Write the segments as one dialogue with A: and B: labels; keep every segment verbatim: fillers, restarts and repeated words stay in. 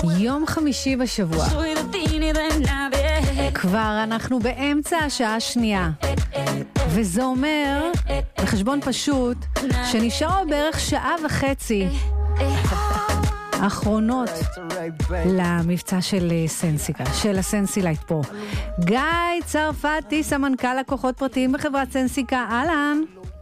A: יום חמישי בשבוע. כבר אנחנו באמצע השעה השנייה. וזה אומר, בחשבון פשוט, שנשאר בערך שעה וחצי האחרונות למבצע של סנסיקה, של הסנסילייט פרו. גיא צרפתי, סמנכ"ל לקוחות פרטיים בחברת סנסיקה, אהלן.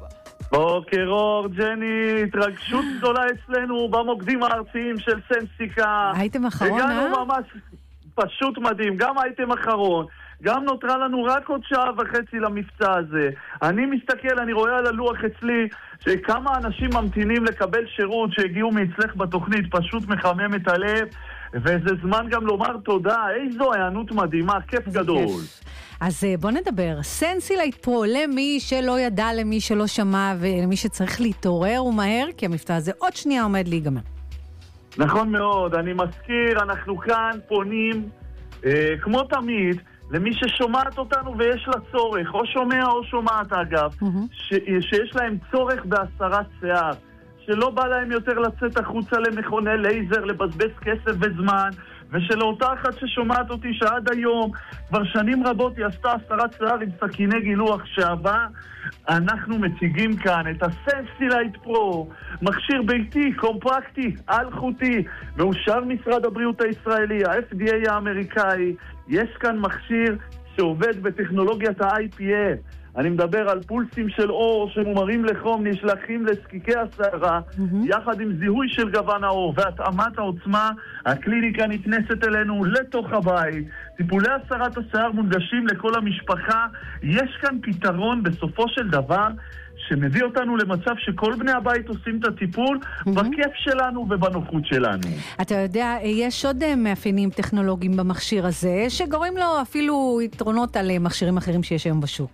B: בוקר אור, ג'ני, התרגשות גדולה אצלנו במוקדים הארציים של סנסיקה.
A: הייתם אחרון, אה?
B: הגענו ממש פשוט מדהים, גם הייתם אחרון, גם נותרה לנו רק עוד שעה וחצי למבצע הזה. אני מסתכל, אני רואה על הלוח אצלי, שכמה אנשים ממתינים לקבל שירות שהגיעו מאצלך בתוכנית, פשוט מחמם את הלב, וזה זמן גם לומר תודה, איזו הענות מדהימה, כיף גדול. כיף.
A: אז בוא נדבר, סנסילייט פרו, למי שלא ידע, למי שלא שמע ולמי שצריך להתעורר ומהר, כי המבצע הזה עוד שנייה עומד להיגמר.
B: נכון מאוד, אני מזכיר, אנחנו כאן פונים, אה, כמו תמיד, למי ששומעת אותנו ויש לה צורך, או שומע או שומעת אגב, mm-hmm. ש- שיש להם צורך בהסרת שיער, שלא בא להם יותר לצאת החוצה למכוני לייזר, לבזבז כסף וזמן, ושלאותה אחת ששומעת אותי שעד היום, כבר שנים רבות היא עשתה הסרת שיער עם סכיני גילוח שעבה, אנחנו מציגים כאן את הסנסילייט פרו, מכשיר ביתי, קומפקטי, אלחוטי, מאושר משרד הבריאות הישראלי, ה-אף די איי האמריקאי. יש כאן מכשיר שעובד בטכנולוגיית ה-איי פי אף. אני מדבר על פולסים של אור שמומרים לחום, נשלחים לזקיקי השערה, mm-hmm. יחד עם זיהוי של גוון האור והתאמת העוצמה. הקליניקה נכנסת אלינו לתוך הבית, טיפולי הסרת השיער מונגשים לכל המשפחה. יש כאן פתרון בסופו של דבר שמביא אותנו למצב שכל בני הבית עושים את הטיפול mm-hmm. בכיף שלנו ובנוחות שלנו.
A: אתה יודע, יש עוד מאפיינים טכנולוגיים במכשיר הזה שגורמים לו אפילו יתרונות על מכשירים אחרים שיש היום בשוק.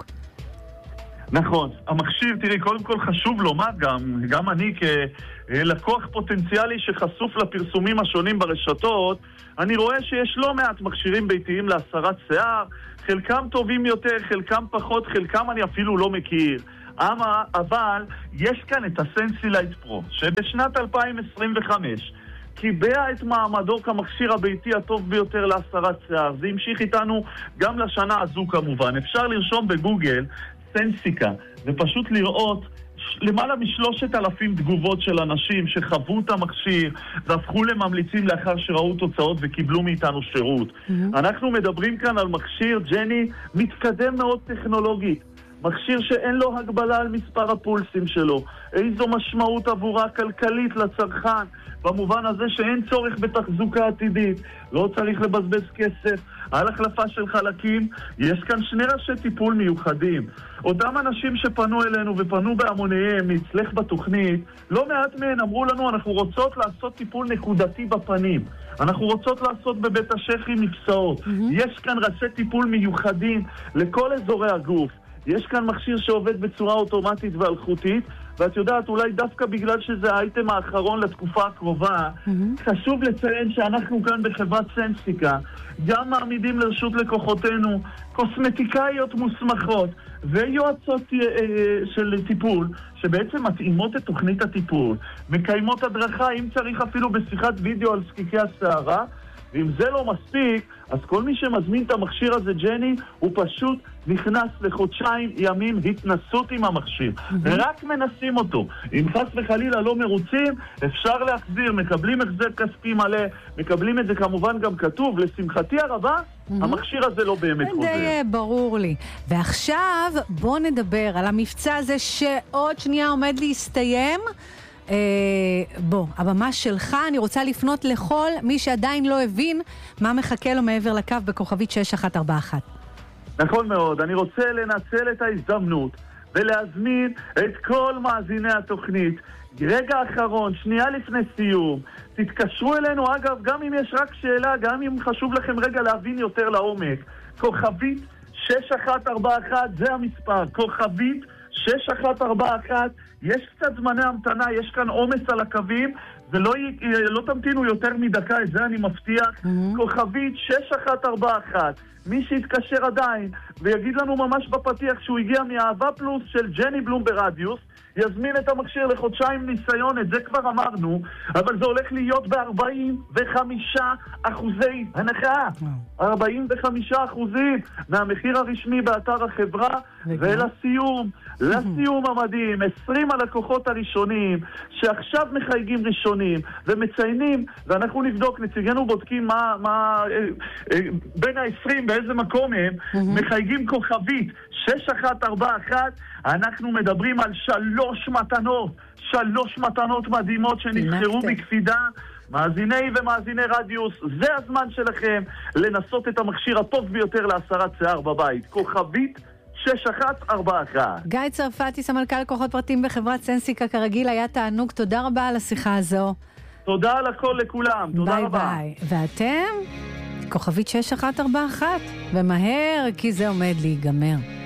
B: נכון, המכשיר, תראי, קודם כל חשוב לומר גם, גם אני כלקוח פוטנציאלי שחשוף לפרסומים השונים ברשתות, אני רואה שיש לא מעט מכשירים ביתיים להסרת שיער, חלקם טובים יותר, חלקם פחות, חלקם אני אפילו לא מכיר. אבל יש כאן את הסנסילייט פרו, שבשנת אלפיים עשרים וחמש קיבע את מעמדו כמכשיר הביתי הטוב ביותר להסרת שיער. זה המשיך איתנו גם לשנה הזו כמובן. אפשר לרשום בגוגל סנסיקה, ופשוט לראות למעלה משלושת אלפים תגובות של אנשים שחוו את המכשיר והפכו לממליצים לאחר שראו תוצאות וקיבלו מאיתנו שירות. Mm-hmm. אנחנו מדברים כאן על מכשיר, ג'ני, מתקדם מאוד טכנולוגית. מכשיר שאין לו הגבלה על מספר הפולסים שלו. איזו משמעות עבורה כלכלית לצרכן, במובן הזה שאין צורך בתחזוקה עתידית, לא צריך לבזבז כסף על החלפה של חלקים. יש כאן שני ראשי טיפול מיוחדים. אותם אנשים שפנו אלינו ופנו בהמוניהם אצלך בתוכנית, לא מעט מהן אמרו לנו, אנחנו רוצות לעשות טיפול נקודתי בפנים, אנחנו רוצות לעשות בבית השחי מקצועות. Mm-hmm. יש כאן ראשי טיפול מיוחדים לכל אזורי הגוף. יש כאן מכשיר שעובד בצורה אוטומטית ואלחוטית, ואת יודעת, אולי דווקא בגלל שזה האייטם האחרון לתקופה הקרובה, mm-hmm. חשוב לציין שאנחנו כאן בחברת סנסיקה גם מעמידים לרשות לקוחותינו קוסמטיקאיות מוסמכות ויועצות אה, של טיפול, שבעצם מתאימות את תוכנית הטיפול, מקיימות הדרכה, אם צריך אפילו בשיחת וידאו על זקיקי השערה. ואם זה לא מספיק, אז כל מי שמזמין את המכשיר הזה, ג'ני, הוא פשוט נכנס לחודשיים ימים התנסות עם המכשיר. Mm-hmm. ורק מנסים אותו. אם חס וחלילה לא מרוצים, אפשר להחזיר, מקבלים החזר כספי מלא, מקבלים את זה כמובן גם כתוב. לשמחתי הרבה, mm-hmm. המכשיר הזה לא באמת חוזר.
A: די ברור לי. ועכשיו בוא נדבר על המבצע הזה שעוד שנייה עומד להסתיים. Uh, בוא, הבמה שלך. אני רוצה לפנות לכל מי שעדיין לא הבין מה מחכה לו מעבר לקו בכוכבית שש אחת ארבע אחת.
B: נכון מאוד, אני רוצה לנצל את ההזדמנות ולהזמין את כל מאזיני התוכנית. רגע אחרון, שנייה לפני סיום, תתקשרו אלינו, אגב, גם אם יש רק שאלה, גם אם חשוב לכם רגע להבין יותר לעומק. כוכבית שש אחת ארבע אחת, זה המספר, כוכבית שש אחת ארבע אחת. יש קצת זמני המתנה, יש כאן עומס על הקווים, זה לא, לא תמתינו יותר מדקה, את זה אני מבטיח. Mm-hmm. כוכבית שש אחת ארבע אחת. מי שיתקשר עדיין ויגיד לנו ממש בפתיח שהוא הגיע מאהבה פלוס של ג'ני בלום ברדיוס, יזמין את המכשיר לחודשיים ניסיון, את זה כבר אמרנו, אבל זה הולך להיות ב-ארבעים וחמישה אחוזי הנחה. ארבעים וחמישה אחוזים מהמחיר הרשמי באתר החברה. ולסיום, לסיום המדהים, עשרים הלקוחות הראשונים שעכשיו מחייגים ראשונים ומציינים, ואנחנו נבדוק, נציגנו בודקים מה, מה בין ה-עשרים באיזה מקום הם, מחייגים כוכבית שש אחת ארבע אחת. אנחנו מדברים על שלוש מתנות, שלוש מתנות מדהימות שנבחרו בקפידה. מאזיני ומאזיני רדיוס, זה הזמן שלכם לנסות את המכשיר הטוב ביותר להסרת שיער בבית. כוכבית שש אחת ארבע אחת.
A: גיא צרפתי, סמנכ"ל לקוחות פרטיים בחברת סנסיקה, כרגיל היה תענוג, תודה רבה על השיחה הזו.
B: תודה על הכל לכולם, תודה
A: ביי
B: רבה.
A: ביי. ואתם? כוכבית שש אחת ארבע אחת, ומהר, כי זה עומד להיגמר.